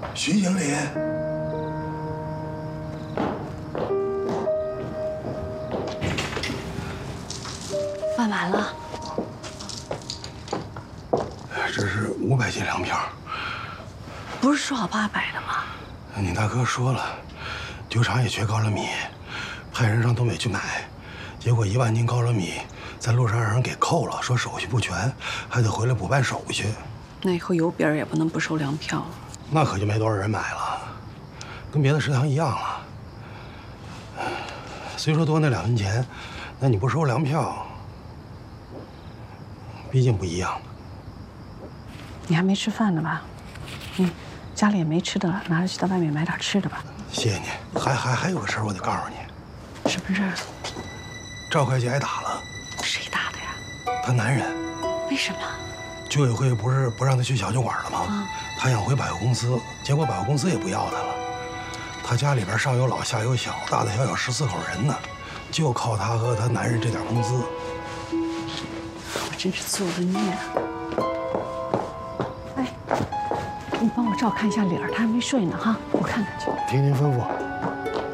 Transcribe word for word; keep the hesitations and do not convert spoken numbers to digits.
徐经理， 办完了。 这是五百斤粮票。 不是说好八百的吗？ 你大哥说了，酒厂也缺高粱米，派人上东北去买，结果一万斤高粱米在路上让人给扣了，说手续不全，还得回来补办手续。 那以后油饼也不能不收粮票了。 那可就没多少人买了，跟别的食堂一样了。虽说多那两分钱，那你不收粮票，毕竟不一样。 你还没吃饭呢吧？嗯，家里也没吃的，拿着去到外面买点吃的吧。 谢谢你。还还还有个事儿，我得告诉你。 什么事儿？ 赵会计挨打了。 谁打的呀？ 她男人。 为什么？ 居委会不是不让他去小酒馆了吗？ 啊， 他想回百货公司，结果百货公司也不要他了。他家里边上有老下有小，大大小小十四口人呢，就靠他和他男人这点工资。 我真是作了孽了。哎，你帮我照看一下脸儿，他还没睡呢哈，我看看去。 听您吩咐。